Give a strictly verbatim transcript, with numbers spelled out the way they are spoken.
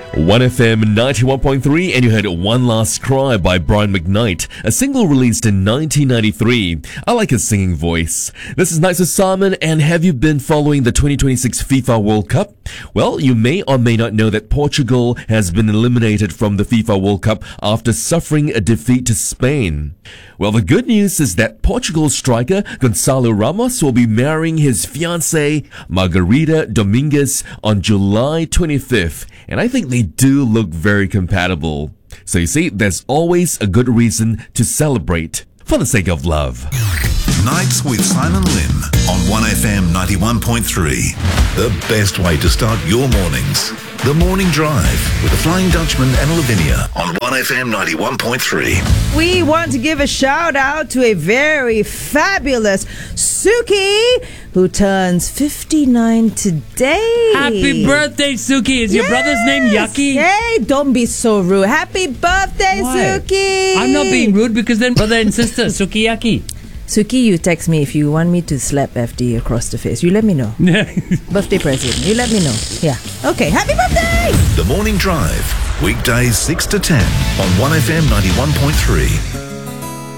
one F M ninety-one point three, and you heard One Last Cry by Brian McKnight, a single released in nineteen ninety-three. I like his singing voice. This is Nights with Simon, and have you been following the twenty twenty-six FIFA World Cup? Well, you may or may not know that Portugal has been eliminated from the FIFA World Cup after suffering a defeat to Spain. Well, the good news is that Portugal striker Gonçalo Ramos will be marrying his fiancée Margarida Domingues on July twenty-fifth, and I think they do look very compatible. So you see, there's always a good reason to celebrate for the sake of love. Nights with Simon Lim on one F M ninety-one point three. The best way to start your mornings. The Morning Drive with the Flying Dutchman and Lavinia on one F M ninety-one point three. We want to give a shout out to a very fabulous Suki who turns fifty-nine today. Happy birthday, Suki. Is your Yes! brother's name Yucky? Hey, don't be so rude. Happy birthday, Why? Suki. I'm not being rude because then brother and sister, Sukiyaki. Suki, you text me if you want me to slap F D across the face. You let me know. Birthday present. You let me know. Yeah. Okay. Happy birthday! The Morning Drive, weekdays six to ten on one F M ninety-one point three.